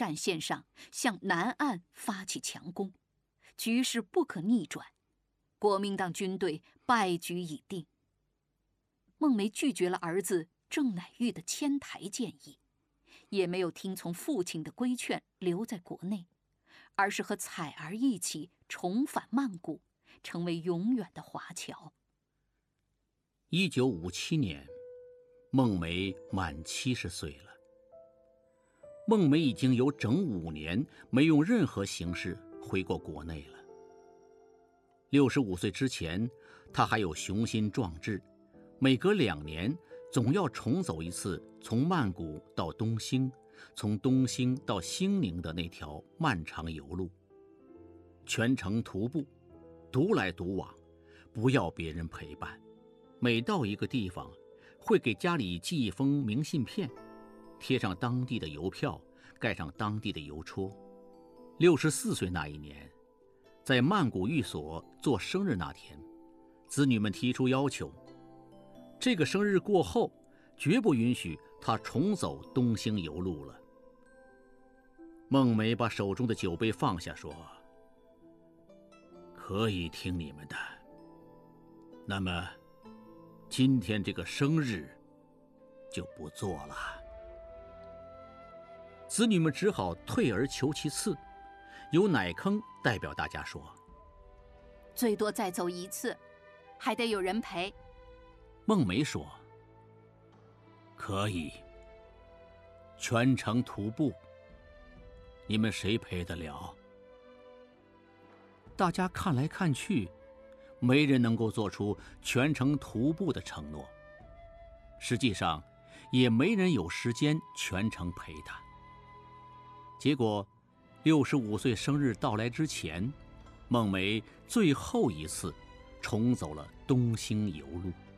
岸线上向南岸发起强攻，局势不可逆转，国民党军队败局已定。孟梅拒绝了儿子郑乃玉的迁台建议，也没有听从父亲的规劝留在国内，而是和彩儿一起重返曼谷，成为永远的华侨。 1957年，孟梅满70岁了。孟梅已经有整5年没用任何形式回过国内了。65岁之前，她还有雄心壮志，每隔2年总要重走一次从曼谷到东兴，从东兴到兴宁的那条漫长游路，全程徒步，独来独往，不要别人陪伴。每到一个地方，会给家里寄一封明信片，贴上当地的邮票，盖上当地的邮戳。64岁那一年，在曼谷寓所做生日那天，子女们提出要求，这个生日过后绝不允许他重走东兴游路了。孟梅把手中的酒杯放下，说：可以听你们的，那么今天这个生日就不做了。子女们只好退而求其次，由乃铿代表大家说： 最多再走1次，还得有人陪。 孟梅说：可以，全程徒步，你们谁陪得了？大家看来看去，没人能够做出全程徒步的承诺，实际上也没人有时间全程陪他。结果65岁生日到来之前，孟梅最后一次重走了东兴游路。